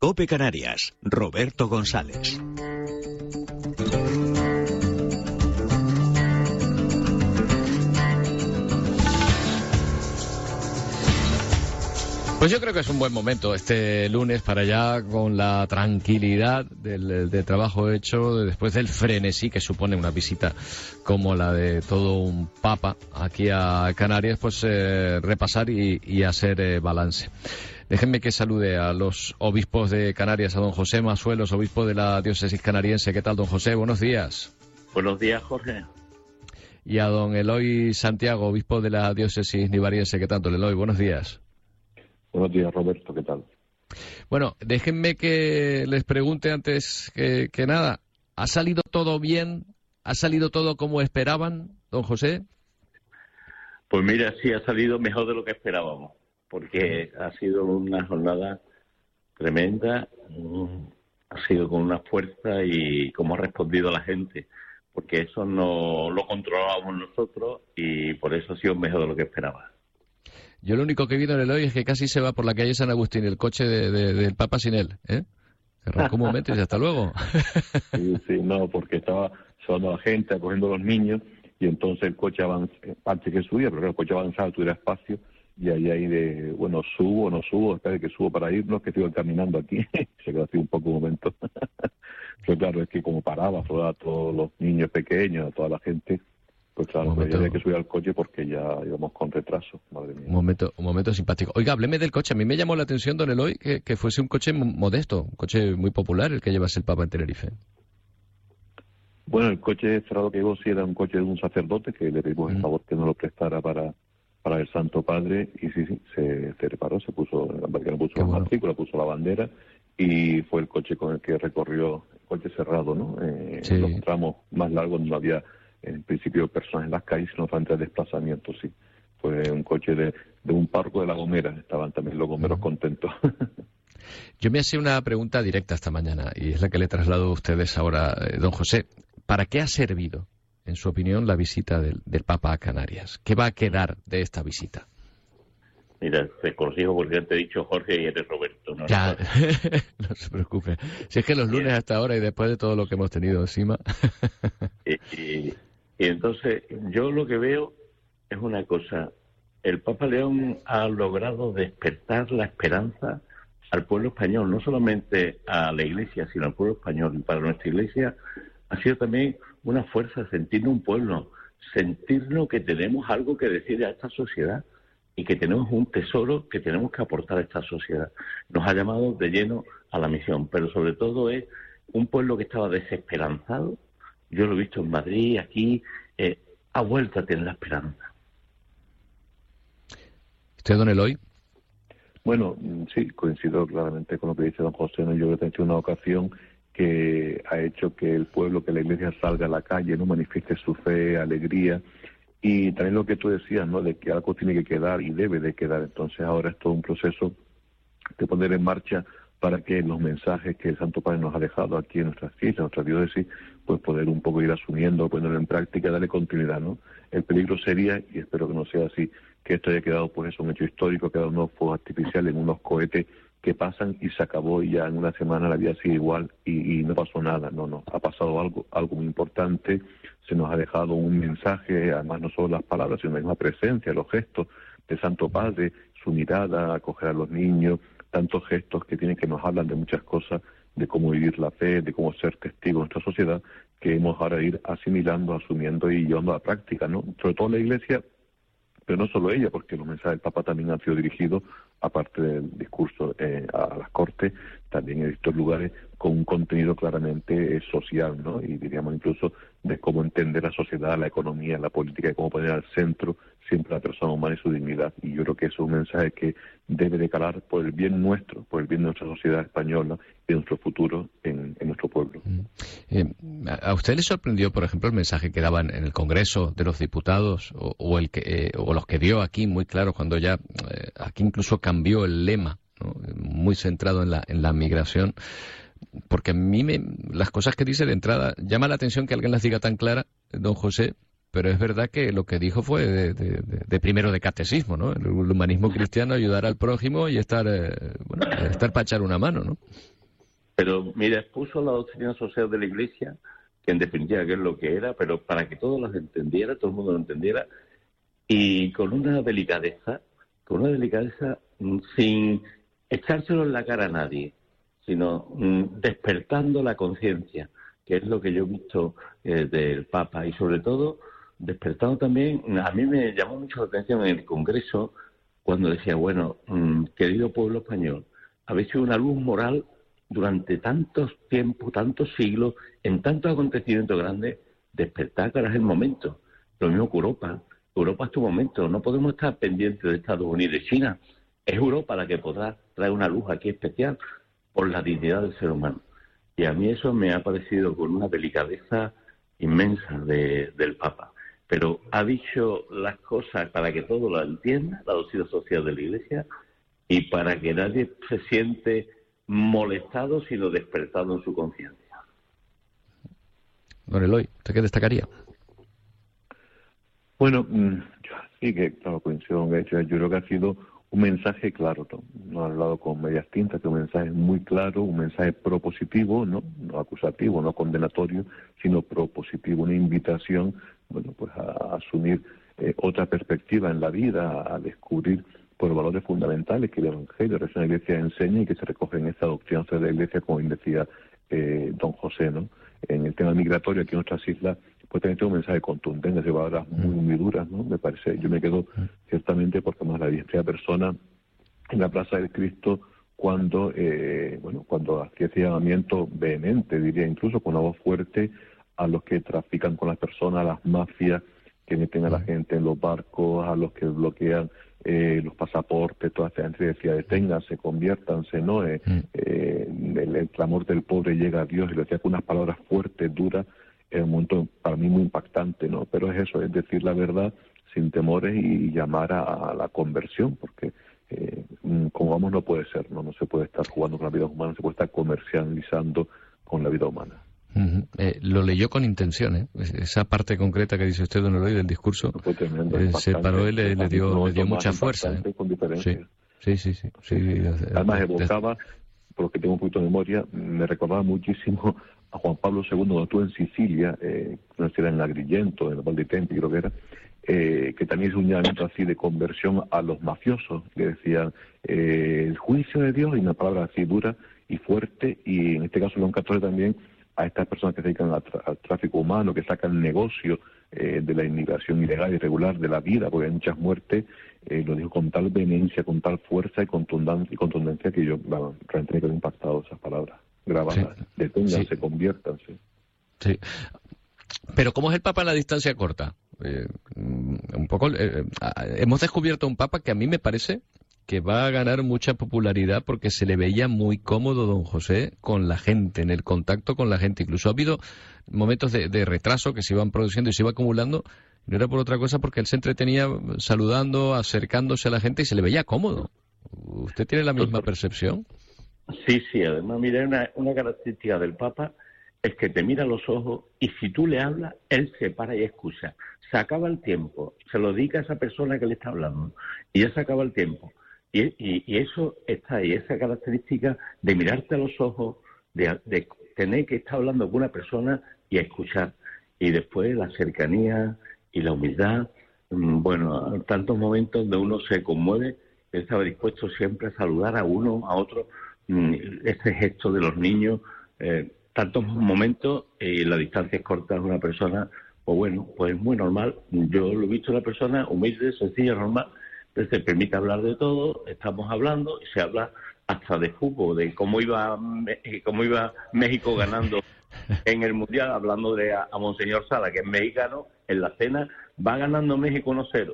COPE Canarias, Roberto González. Pues yo creo que es un buen momento este lunes para ya, con la tranquilidad del trabajo hecho, después del frenesí que supone una visita como la de todo un papa aquí a Canarias, pues repasar y hacer balance. Déjenme que salude a los obispos de Canarias, a don José Masuelos, obispo de la diócesis canariense. ¿Qué tal, don José? Buenos días. Buenos días, Jorge. Y a don Eloy Santiago, obispo de la diócesis nivariense. ¿Qué tal, don Eloy? Buenos días. Buenos días, Roberto, ¿qué tal? Bueno, déjenme que les pregunte antes que nada, ¿ha salido todo bien? ¿Ha salido todo como esperaban, don José? Pues mira, sí, ha salido mejor de lo que esperábamos, porque ha sido una jornada tremenda, ha sido con una fuerza y cómo ha respondido la gente, porque eso no lo controlábamos nosotros y por eso ha sido mejor de lo que esperaba. Yo lo único que vi en el hoy es que casi se va por la calle San Agustín el coche del Papa sin él, ¿eh? Arrancó un momento y hasta luego. Sí, no, porque estaba llevando a la gente, acogiendo a los niños, y entonces el coche avanzaba, parte que subía, pero el coche avanzaba, tuviera espacio, y ahí de, bueno, subo o no subo, espera que subo para irnos, que estoy caminando aquí, se quedó así un poco un momento. Pero claro, es que como paraba, a todos los niños pequeños, a toda la gente, pues claro, pero ya había que subir al coche porque ya íbamos con retraso, madre mía. Un momento simpático. Oiga, hábleme del coche. A mí me llamó la atención, don Eloy, que fuese un coche modesto, un coche muy popular el que llevase el Papa en Tenerife. Bueno, el coche cerrado que llevó sí era un coche de un sacerdote que le pedimos el favor que nos lo prestara para el Santo Padre, y sí, se reparó, se puso la matrícula, puso la bandera, y fue el coche con el que recorrió, el coche cerrado, ¿no? Sí. Los tramos más largos no había en principio personas en las calles, sino durante el desplazamiento, sí. Fue un coche de un párroco de La Gomera, estaban también los gomeros contentos. Yo me hacía una pregunta directa esta mañana, y es la que le traslado a ustedes ahora, don José. ¿Para qué ha servido, en su opinión, la visita del Papa a Canarias? ¿Qué va a quedar de esta visita? Mira, te corrijo porque ya te he dicho Jorge y eres Roberto, ¿no? Ya, no se preocupe. Si es que los lunes hasta ahora y después de todo lo que hemos tenido encima... Y entonces yo lo que veo es una cosa. El Papa León ha logrado despertar la esperanza al pueblo español, no solamente a la Iglesia, sino al pueblo español. Y para nuestra Iglesia ha sido también una fuerza sentirnos un pueblo, sentirnos que tenemos algo que decir a esta sociedad y que tenemos un tesoro que tenemos que aportar a esta sociedad. Nos ha llamado de lleno a la misión, pero sobre todo es un pueblo que estaba desesperanzado. Yo lo he visto en Madrid, aquí, ha vuelto a tener la esperanza. ¿Usted, don Eloy? Bueno, sí, coincido claramente con lo que dice don José, ¿no? Yo creo que ha sido una ocasión que ha hecho que el pueblo, que la Iglesia salga a la calle, no manifieste su fe, alegría, y también lo que tú decías, ¿no? De que algo tiene que quedar y debe de quedar. Entonces ahora es todo un proceso de poner en marcha para que los mensajes que el Santo Padre nos ha dejado aquí en nuestras islas, en nuestra diócesis, pues poder un poco ir asumiendo, ponerlo en práctica, darle continuidad, ¿no? El peligro sería, y espero que no sea así, que esto haya quedado pues eso, un hecho histórico, quedado en unos fuegos artificiales, en unos cohetes que pasan y se acabó, y ya en una semana la vida sigue igual y no pasó nada. No, ha pasado algo muy importante, se nos ha dejado un mensaje, además no solo las palabras, sino la misma presencia, los gestos del Santo Padre, su mirada, acoger a los niños, tantos gestos que nos hablan de muchas cosas, de cómo vivir la fe, de cómo ser testigos de nuestra sociedad, que hemos ahora ir asimilando, asumiendo y llevando a la práctica, ¿no? Sobre todo la Iglesia, pero no solo ella, porque los mensajes del Papa también han sido dirigidos, aparte del discurso a las Cortes, también en estos lugares con un contenido claramente social, ¿no? Y diríamos incluso de cómo entender la sociedad, la economía, la política, y cómo poner al centro siempre a la persona humana y su dignidad. Y yo creo que eso es un mensaje que debe de calar por el bien nuestro, por el bien de nuestra sociedad española y de nuestro futuro en nuestro pueblo. ¿A usted le sorprendió, por ejemplo, el mensaje que daban en el Congreso de los Diputados o los que dio aquí muy claro cuando ya aquí incluso cambió el lema, ¿no? Muy centrado en la migración? Porque a mí las cosas que dice de entrada llama la atención que alguien las diga tan clara, don José, pero es verdad que lo que dijo fue de primero de catecismo, ¿no? El humanismo cristiano, ayudar al prójimo y estar para echar una mano, ¿no? Pero mira, expuso la doctrina social de la Iglesia, que en definitiva que es lo que era, pero para que todos los entendiera, todo el mundo lo entendiera, y con una delicadeza sin echárselo en la cara a nadie, sino despertando la conciencia, que es lo que yo he visto del Papa, y sobre todo despertando también, a mí me llamó mucho la atención en el Congreso cuando decía, bueno, querido pueblo español, habéis sido una luz moral durante tantos tiempos, tantos siglos, en tantos acontecimientos grandes, despertar que ahora es el momento. Lo mismo que Europa. Europa es tu momento. No podemos estar pendientes de Estados Unidos y China. Es Europa la que podrá traer una luz aquí especial por la dignidad del ser humano. Y a mí eso me ha parecido con una delicadeza inmensa del Papa. Pero ha dicho las cosas para que todo lo entienda, la doctrina social de la Iglesia, y para que nadie se siente molestado, sino despertado en su conciencia. Don Eloy, ¿usted qué destacaría? Bueno, yo sí que, claro, coincido con hecho. Yo creo que ha sido un mensaje claro, no ha hablado con medias tintas, que un mensaje muy claro, un mensaje propositivo, no acusativo, no condenatorio, sino propositivo, una invitación, bueno, pues a asumir otra perspectiva en la vida, a descubrir por valores fundamentales que el Evangelio, la Iglesia enseña y que se recogen en esta doctrina de la Iglesia, como bien decía don José, ¿no? En el tema migratorio aquí en nuestras islas, pues también tiene un mensaje contundente, de palabras muy duras, ¿no? Me parece, yo me quedo ciertamente porque más la primera persona en la Plaza del Cristo cuando hacía ese llamamiento vehemente, diría incluso con una voz fuerte, a los que trafican con las personas, a las mafias que meten a la gente en los barcos, a los que bloquean los pasaportes, toda esta gente decía, deténganse, conviértanse, ¿no? El clamor del pobre llega a Dios, y lo decía con unas palabras fuertes, duras, en un momento para mí muy impactante, ¿no? Pero es eso, es decir la verdad sin temores y llamar a la conversión, porque como vamos no puede ser, ¿no? No se puede estar jugando con la vida humana, no se puede estar comercializando con la vida humana. Lo leyó con intención, ¿eh? Esa parte concreta que dice usted, don Eloy, del discurso, se paró y le dio mucha fuerza. Con diferencia. Sí. Además evocaba, por lo que tengo un poquito de memoria, me recordaba muchísimo a Juan Pablo II cuando estuvo en Sicilia, no sé si era en Agrigento, en el Val di Tempi, creo que era, que también es un llamamiento así de conversión a los mafiosos, que decían el juicio de Dios, y una palabra así dura y fuerte, y en este caso León XIV también a estas personas que se dedican al tráfico humano, que sacan negocio de la inmigración ilegal y irregular de la vida, porque hay muchas muertes, lo dijo con tal vehemencia, con tal fuerza y contundencia que yo realmente me quedé impactado esas palabras grabadas. Sí. Deténganse, conviértanse. Sí. Pero ¿cómo es el Papa en la distancia corta? Un poco hemos descubierto un Papa que a mí me parece que va a ganar mucha popularidad porque se le veía muy cómodo, don José, con la gente, en el contacto con la gente. Incluso ha habido momentos de retraso que se iban produciendo y se iba acumulando. No era por otra cosa, porque él se entretenía saludando, acercándose a la gente y se le veía cómodo. ¿Usted tiene la misma percepción? Sí, además, mira, una característica del Papa es que te mira a los ojos y si tú le hablas, él se para y escucha. Se acaba el tiempo, se lo dedica a esa persona que le está hablando y ya se acaba el tiempo. Y eso está ahí, esa característica de mirarte a los ojos, de tener que estar hablando con una persona y escuchar. Y después la cercanía y la humildad, bueno, tantos momentos donde uno se conmueve, él estaba dispuesto siempre a saludar a uno, a otro, ese gesto de los niños, tantos momentos, y la distancia es corta de una persona, pues bueno, pues muy normal. Yo lo he visto una persona humilde, sencilla, normal, que se permite hablar de todo, estamos hablando y se habla hasta de fútbol, de cómo iba México ganando en el Mundial, hablando de a Monseñor Sala, que es mexicano, en la cena va ganando México 1-0.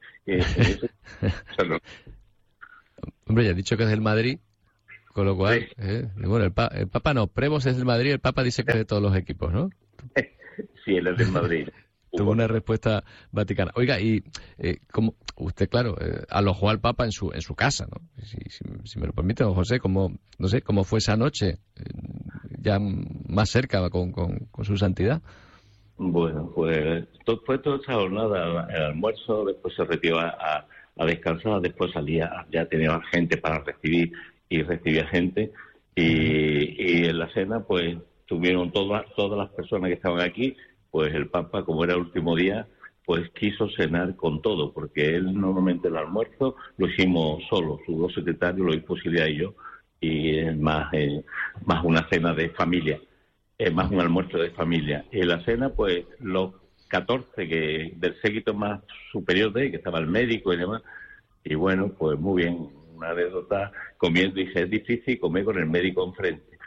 Hombre, ya ha dicho que es del Madrid, con lo cual, sí. Bueno, el Papa no, Prevos es del Madrid, el Papa dice que es de todos los equipos, ¿no? Sí, él es del Madrid. Tuvo una respuesta vaticana. Oiga, y como usted, claro, alojó al Papa en su casa, ¿no? Si me lo permite, don José, no sé, cómo fue esa noche, ya más cerca con su santidad. Bueno, pues fue toda esa jornada, el almuerzo, después se retiró a descansar, después salía, ya tenía gente para recibir y recibía gente, y en la cena pues tuvieron todas las personas que estaban aquí, pues el Papa, como era el último día, pues quiso cenar con todo, porque él normalmente el almuerzo lo hicimos solo, sus dos secretarios, lo hizo Silvia y yo, y más una cena de familia. Más un almuerzo de familia. Y en la cena, pues, los 14 del séquito más superior de él, que estaba el médico y demás, y bueno, pues muy bien, una anécdota, comiendo, y es difícil comer con el médico enfrente.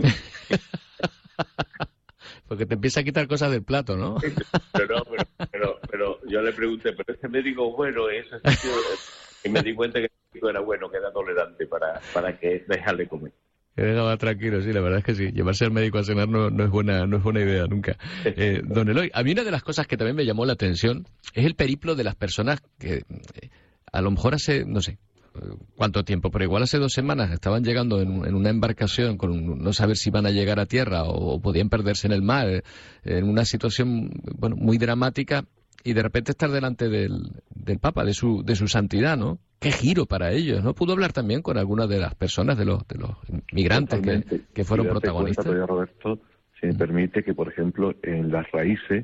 Porque te empieza a quitar cosas del plato, ¿no? Pero yo le pregunté, ¿pero este médico es bueno? Y me di cuenta que el médico era bueno, que era tolerante para que dejarle comer. Que dejaba tranquilo, sí, la verdad es que sí. Llevarse al médico a cenar no es buena idea nunca. Don Eloy, a mí una de las cosas que también me llamó la atención es el periplo de las personas que a lo mejor hace, no sé cuánto tiempo, pero igual hace 2 semanas estaban llegando en una embarcación con no saber si iban a llegar a tierra o podían perderse en el mar, en una situación, bueno, muy dramática, y de repente estar delante del Papa, de su santidad, ¿no? Qué giro para ellos, ¿no? Pudo hablar también con algunas de las personas, de los migrantes que fueron protagonistas. Cuenta, Roberto, si me permite, que por ejemplo en Las Raíces,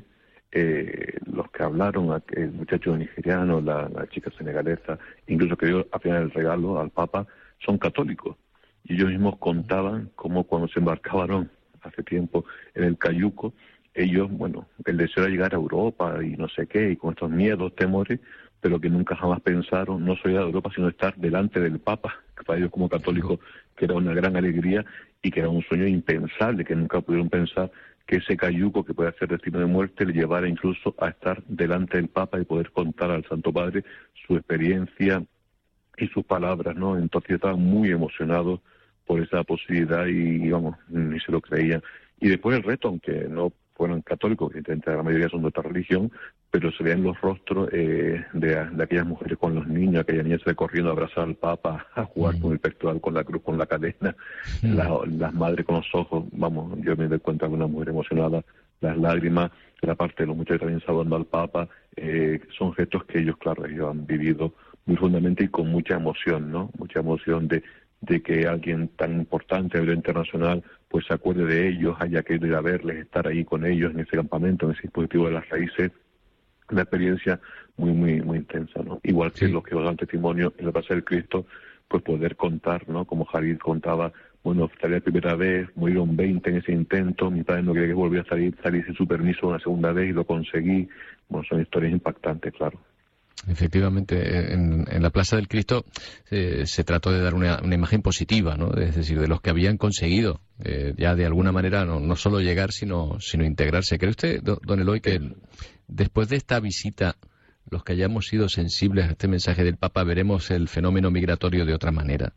los que hablaron, el muchacho nigeriano, la chica senegalesa, incluso que dio al final el regalo al Papa, son católicos. Y ellos mismos contaban cómo cuando se embarcaron hace tiempo en el Cayuco, ellos, bueno, el deseo era llegar a Europa y no sé qué, y con estos miedos, temores, pero que nunca jamás pensaron no solo ir a Europa, sino estar delante del Papa, que para ellos como católicos, que era una gran alegría y que era un sueño impensable, que nunca pudieron pensar que ese cayuco que puede ser destino de muerte le llevara incluso a estar delante del Papa y poder contar al Santo Padre su experiencia y sus palabras, ¿no? Entonces estaban muy emocionados por esa posibilidad y vamos, ni se lo creían. Y después el resto, aunque no fueron católicos, que la mayoría son de otra religión, pero se veían los rostros de aquellas mujeres con los niños, aquellas niñas corriendo a abrazar al Papa, a jugar con el pectoral, con la cruz, con la cadena, las madres con los ojos, vamos, yo me doy cuenta de una mujer emocionada, las lágrimas, la parte de los muchachos también saludando al Papa, son gestos que ellos, claro, ellos han vivido muy profundamente y con mucha emoción, ¿no? Mucha emoción de que alguien tan importante a nivel internacional pues se acuerde de ellos, haya querido ir a verles, estar ahí con ellos en ese campamento, en ese dispositivo de Las Raíces, una experiencia muy, muy, muy intensa, ¿no? Igual que los que os dan testimonio en la Plaza del Cristo, pues poder contar, ¿no? Como Jarid contaba, bueno, salí la primera vez, murieron 20 en ese intento, mi padre no quería que volviera a salí sin su permiso una segunda vez y lo conseguí. Bueno, son historias impactantes, claro. Efectivamente, en la Plaza del Cristo se trató de dar una imagen positiva, ¿no? Es decir, de los que habían conseguido ya de alguna manera no solo llegar, sino integrarse. ¿Cree usted, don Eloy, que después de esta visita, los que hayamos sido sensibles a este mensaje del Papa, veremos el fenómeno migratorio de otra manera?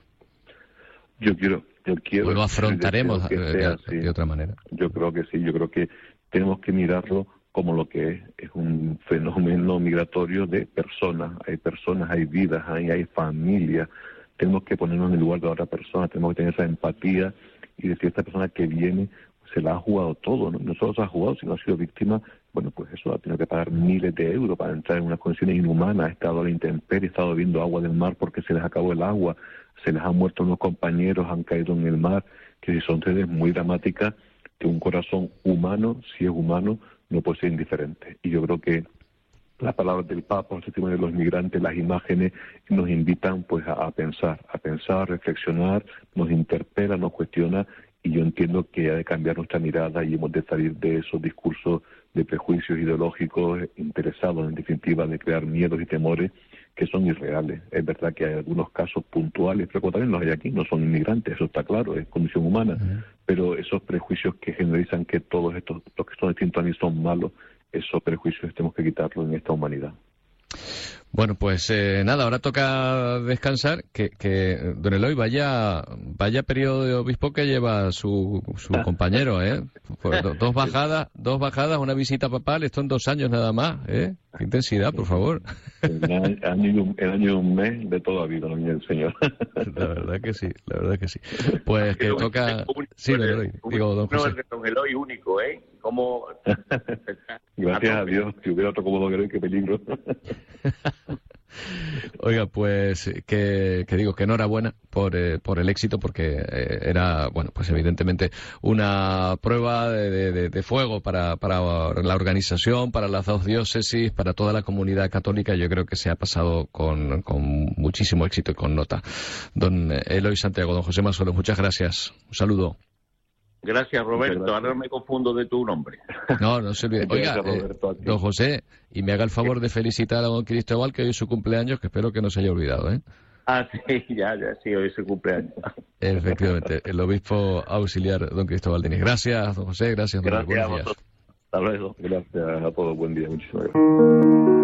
Yo quiero ¿O lo afrontaremos de otra manera? Yo creo que sí, yo creo que tenemos que mirarlo como lo que es un fenómeno migratorio de personas. Hay vidas, hay familias. Tenemos que ponernos en el lugar de otra persona, tenemos que tener esa empatía y decir, esta persona que viene se la ha jugado todo, no solo se ha jugado, sino ha sido víctima, bueno, pues eso ha tenido que pagar miles de euros para entrar en unas condiciones inhumanas, ha estado a la intemperie, ha estado bebiendo agua del mar porque se les acabó el agua, se les han muerto unos compañeros, han caído en el mar, que son redes muy dramáticas, que un corazón humano, si es humano, no puede ser indiferente. Y yo creo que las palabras del Papa, el testimonio de los migrantes, las imágenes, nos invitan pues a pensar, a reflexionar, nos interpela, nos cuestiona, y yo entiendo que ha de cambiar nuestra mirada y hemos de salir de esos discursos de prejuicios ideológicos interesados, en definitiva, de crear miedos y temores que son irreales. Es verdad que hay algunos casos puntuales, pero también los hay aquí, no son inmigrantes, eso está claro, es condición humana, pero esos prejuicios que generalizan que todos estos, los que son distintos a mí son malos, esos prejuicios tenemos que quitarlos en esta humanidad. Bueno, pues nada, ahora toca descansar, que don Eloy, vaya periodo de obispo que lleva su compañero, ¿eh? Pues dos bajadas, una visita papal, esto en 2 años nada más, ¿eh? Qué intensidad, por favor. El año y un mes de toda vida, no el Señor. La verdad que sí. Pues que toca... Sí, don Eloy, digo, don José. No, don Eloy único, ¿eh? ¿Cómo? Gracias a Dios, si hubiera otro como don Eloy, qué peligro. Oiga, pues que digo que enhorabuena por el éxito, porque era, bueno, pues evidentemente una prueba de fuego para la organización, para las 2 diócesis, para toda la comunidad católica. Yo creo que se ha pasado con muchísimo éxito y con nota. Don Eloy Santiago, don José Mazuelo, muchas gracias. Un saludo. Gracias, Roberto. Ahora no me confundo de tu nombre. No se olvide. Oiga, don José, y me haga el favor de felicitar a don Cristóbal, que hoy es su cumpleaños, que espero que no se haya olvidado, ¿eh? Ah, sí, sí, hoy es su cumpleaños. Efectivamente, el obispo auxiliar, don Cristóbal Diniz. Gracias, don José, gracias, don Eloy. Gracias a vosotros. Hasta luego. Gracias a todos, buen día, muchísimas gracias.